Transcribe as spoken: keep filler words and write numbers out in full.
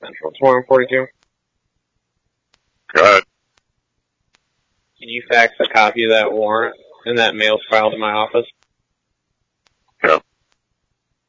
Central. It's one forty-two. Go ahead. Can you fax a copy of that warrant and that mail filed to my office?